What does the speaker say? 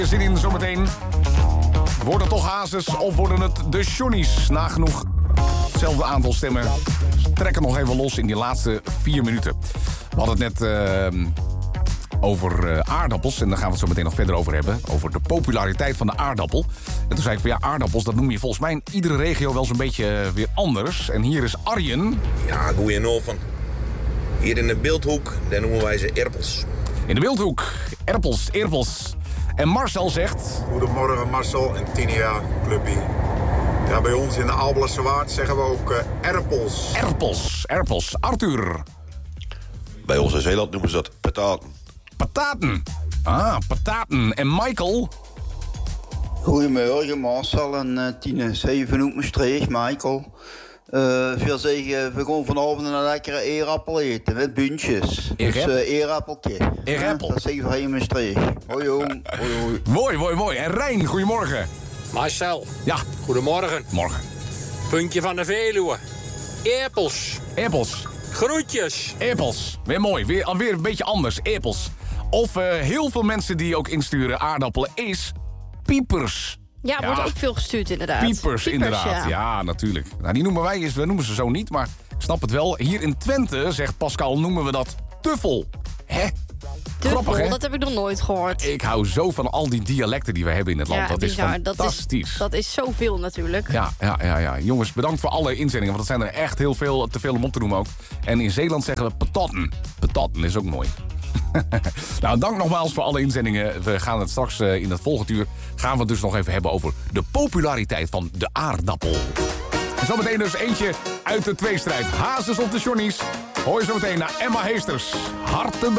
Zin in zometeen. Wordt het toch Hazes of worden het de Johnny's? Nagenoeg hetzelfde aantal stemmen. Trekken nog even los in die laatste 4 minuten. We hadden het net over aardappels. En daar gaan we het zo meteen nog verder over hebben. Over de populariteit van de aardappel. En toen zei ik van ja, aardappels, dat noem je volgens mij in iedere regio wel zo'n beetje weer anders. En hier is Arjen. Ja, goeienovond. Hier in de Beeldhoek, daar noemen wij ze erpels. In de Beeldhoek. Erpels. En Marcel zegt... Goedemorgen Marcel en Tinia, clubpie. Ja, bij ons in de Alblasse Waard zeggen we ook erpels. Erpels. Arthur. Bij ons in Zeeland noemen ze dat pataten. Pataten. En Michael? Goedemorgen Marcel en Tine. 7 op mijn streeg, Michael. Veel zeggen, we gaan vanavond een lekkere eerappel eten met buntjes. Dus eerappeltje. Dat zeg ik voor mijn streeg. Hoi jong. Hoi. Mooi. En Rijn, goedemorgen. Marcel. Ja. Goedemorgen. Morgen. Puntje van de Veluwe. Erpels. Groetjes. Erpels. Weer mooi. Weer een beetje anders. Erpels. Of heel veel mensen die ook insturen aardappelen is piepers. Ja, wordt ook veel gestuurd inderdaad. Piepers inderdaad. Ja, natuurlijk. Nou, die noemen we noemen ze zo niet, maar ik snap het wel. Hier in Twente, zegt Pascal, noemen we dat tuffel. Hè? Tuffel, grappig, hè? Dat heb ik nog nooit gehoord. Ik hou zo van al die dialecten die we hebben in het land. Ja, dat is fantastisch. Dat is zoveel natuurlijk. Ja. Jongens, bedankt voor alle inzendingen, want dat zijn er echt heel veel, te veel om op te noemen ook. En in Zeeland zeggen we patatten. Patatten is ook mooi. Nou, dank nogmaals voor alle inzendingen. We gaan het straks in het volgende uur gaan we het dus nog even hebben over de populariteit van de aardappel. En zometeen dus eentje uit de tweestrijd. Hazes of de Johnny's. Hoor je zometeen naar Emma Heesters. Hartenbreuk.